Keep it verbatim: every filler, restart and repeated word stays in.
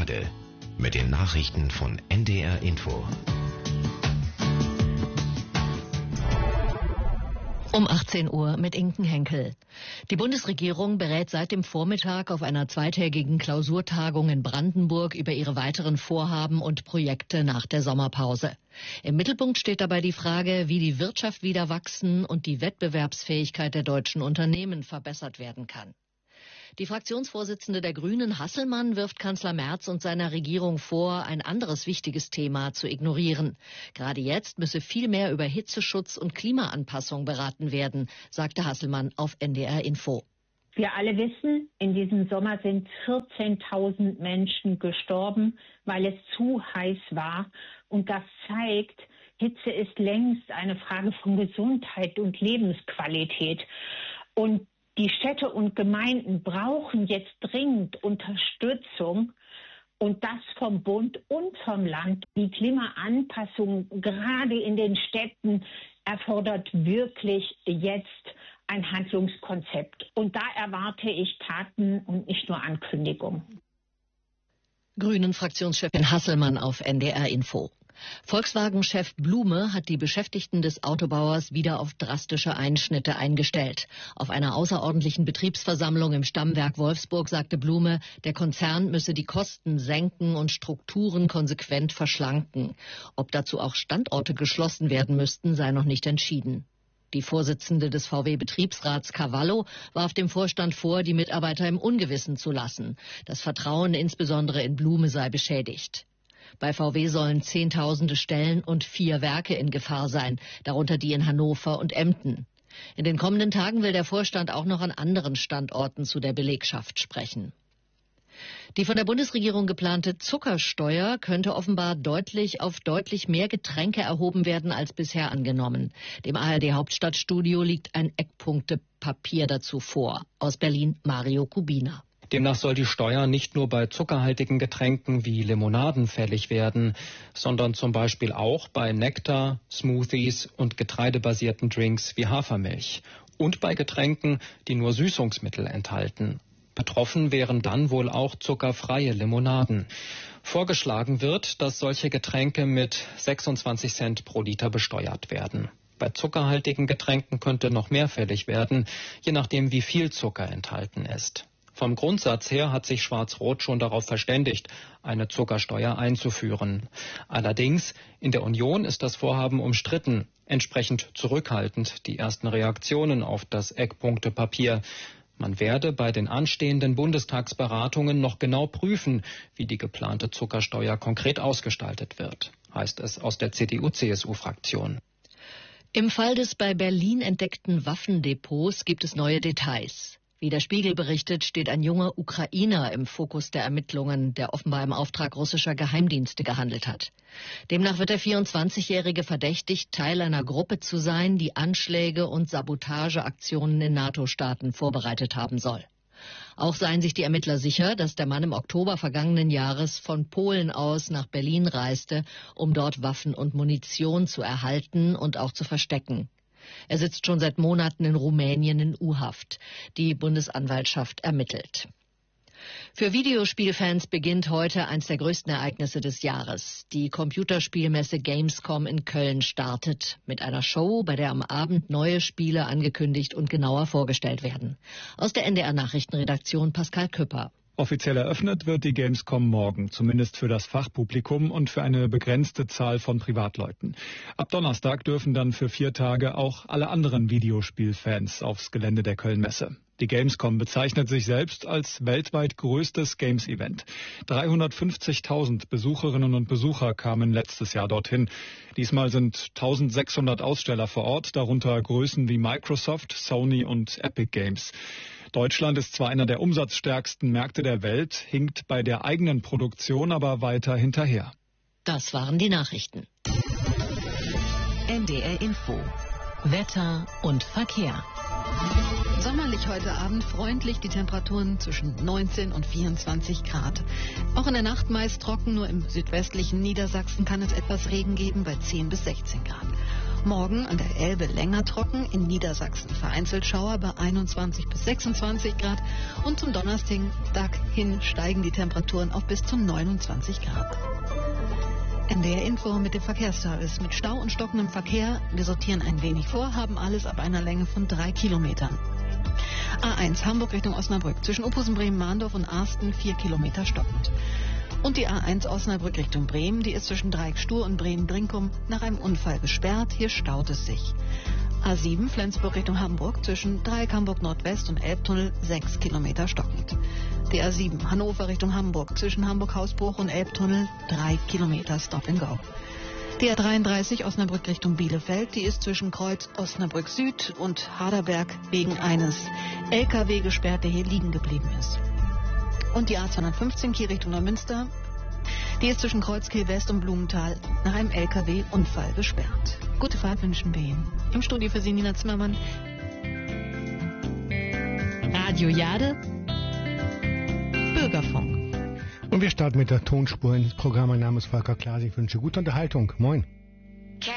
gerade mit den Nachrichten von N D R Info. Um achtzehn Uhr mit Inken Henkel. Die Bundesregierung berät seit dem Vormittag auf einer zweitägigen Klausurtagung in Brandenburg über ihre weiteren Vorhaben und Projekte nach der Sommerpause. Im Mittelpunkt steht dabei die Frage, wie die Wirtschaft wieder wachsen und die Wettbewerbsfähigkeit der deutschen Unternehmen verbessert werden kann. Die Fraktionsvorsitzende der Grünen, Hasselmann, wirft Kanzler Merz und seiner Regierung vor, ein anderes wichtiges Thema zu ignorieren. Gerade jetzt müsse viel mehr über Hitzeschutz und Klimaanpassung beraten werden, sagte Hasselmann auf N D R Info. Wir alle wissen, in diesem Sommer sind vierzehntausend Menschen gestorben, weil es zu heiß war. Und das zeigt, Hitze ist längst eine Frage von Gesundheit und Lebensqualität. Und die Städte und Gemeinden brauchen jetzt dringend Unterstützung, und das vom Bund und vom Land. Die Klimaanpassung gerade in den Städten erfordert wirklich jetzt ein Handlungskonzept. Und da erwarte ich Taten und nicht nur Ankündigungen. Grünen-Fraktionschefin Hasselmann auf N D R Info. Volkswagen-Chef Blume hat die Beschäftigten des Autobauers wieder auf drastische Einschnitte eingestellt. Auf einer außerordentlichen Betriebsversammlung im Stammwerk Wolfsburg sagte Blume, der Konzern müsse die Kosten senken und Strukturen konsequent verschlanken. Ob dazu auch Standorte geschlossen werden müssten, sei noch nicht entschieden. Die Vorsitzende des V W-Betriebsrats Cavallo warf dem Vorstand vor, die Mitarbeiter im Ungewissen zu lassen. Das Vertrauen insbesondere in Blume sei beschädigt. Bei V W sollen Zehntausende Stellen und vier Werke in Gefahr sein, darunter die in Hannover und Emden. In den kommenden Tagen will der Vorstand auch noch an anderen Standorten zu der Belegschaft sprechen. Die von der Bundesregierung geplante Zuckersteuer könnte offenbar deutlich auf deutlich mehr Getränke erhoben werden als bisher angenommen. Dem A R D-Hauptstadtstudio liegt ein Eckpunktepapier dazu vor. Aus Berlin Mario Kubina. Demnach soll die Steuer nicht nur bei zuckerhaltigen Getränken wie Limonaden fällig werden, sondern zum Beispiel auch bei Nektar, Smoothies und getreidebasierten Drinks wie Hafermilch und bei Getränken, die nur Süßungsmittel enthalten. Betroffen wären dann wohl auch zuckerfreie Limonaden. Vorgeschlagen wird, dass solche Getränke mit sechsundzwanzig Cent pro Liter besteuert werden. Bei zuckerhaltigen Getränken könnte noch mehr fällig werden, je nachdem wie viel Zucker enthalten ist. Vom Grundsatz her hat sich Schwarz-Rot schon darauf verständigt, eine Zuckersteuer einzuführen. Allerdings, in der Union ist das Vorhaben umstritten, entsprechend zurückhaltend die ersten Reaktionen auf das Eckpunktepapier. Man werde bei den anstehenden Bundestagsberatungen noch genau prüfen, wie die geplante Zuckersteuer konkret ausgestaltet wird, heißt es aus der C D U-C S U-Fraktion. Im Fall des bei Berlin entdeckten Waffendepots gibt es neue Details. Wie der Spiegel berichtet, steht ein junger Ukrainer im Fokus der Ermittlungen, der offenbar im Auftrag russischer Geheimdienste gehandelt hat. Demnach wird der vierundzwanzigjährige verdächtigt, Teil einer Gruppe zu sein, die Anschläge und Sabotageaktionen in NATO-Staaten vorbereitet haben soll. Auch seien sich die Ermittler sicher, dass der Mann im Oktober vergangenen Jahres von Polen aus nach Berlin reiste, um dort Waffen und Munition zu erhalten und auch zu verstecken. Er sitzt schon seit Monaten in Rumänien in U-Haft. Die Bundesanwaltschaft ermittelt. Für Videospielfans beginnt heute eines der größten Ereignisse des Jahres. Die Computerspielmesse Gamescom in Köln startet mit einer Show, bei der am Abend neue Spiele angekündigt und genauer vorgestellt werden. Aus der N D R-Nachrichtenredaktion Pascal Küpper. Offiziell eröffnet wird die Gamescom morgen, zumindest für das Fachpublikum und für eine begrenzte Zahl von Privatleuten. Ab Donnerstag dürfen dann für vier Tage auch alle anderen Videospielfans aufs Gelände der Köln-Messe. Die Gamescom bezeichnet sich selbst als weltweit größtes Games-Event. dreihundertfünfzigtausend Besucherinnen und Besucher kamen letztes Jahr dorthin. Diesmal sind eintausendsechshundert Aussteller vor Ort, darunter Größen wie Microsoft, Sony und Epic Games. Deutschland ist zwar einer der umsatzstärksten Märkte der Welt, hinkt bei der eigenen Produktion aber weiter hinterher. Das waren die Nachrichten. N D R Info. Wetter und Verkehr. Sommerlich heute Abend, freundlich, die Temperaturen zwischen neunzehn und vierundzwanzig Grad. Auch in der Nacht meist trocken, nur im südwestlichen Niedersachsen kann es etwas Regen geben bei zehn bis sechzehn Grad. Morgen an der Elbe länger trocken, in Niedersachsen vereinzelt Schauer bei einundzwanzig bis sechsundzwanzig Grad und zum Donnerstag hin steigen die Temperaturen auf bis zu neunundzwanzig Grad. N D R Info mit dem Verkehrsservice. Mit Stau und stockendem Verkehr. Wir sortieren ein wenig vor, haben alles ab einer Länge von drei Kilometern. A eins Hamburg Richtung Osnabrück. Zwischen Uphusen, Bremen, Mahndorf und Arsten vier Kilometer stockend. Und die A eins Osnabrück Richtung Bremen, die ist zwischen Dreieck-Stur und Bremen-Brinkum nach einem Unfall gesperrt. Hier staut es sich. A sieben Flensburg Richtung Hamburg zwischen Dreieck Hamburg Nordwest und Elbtunnel sechs Kilometer stockend. Die A sieben Hannover Richtung Hamburg zwischen Hamburg-Hausbruch und Elbtunnel drei Kilometer Stop and Go. Die A dreiunddreißig Osnabrück Richtung Bielefeld, die ist zwischen Kreuz Osnabrück Süd und Harderberg wegen eines L K W gesperrt, der hier liegen geblieben ist. Und die A zweihundertfünfzehn Kiel Richtung Neumünster, die ist zwischen Kreuzkiel West und Blumenthal nach einem L K W-Unfall gesperrt. Gute Fahrt wünschen wir Ihnen. Im Studio für Sie Nina Zimmermann. Radio Jade, Bürgerfunk. Und wir starten mit der Tonspur ins Programm. Mein Name ist Volker Klaas. Ich wünsche gute Unterhaltung. Moin.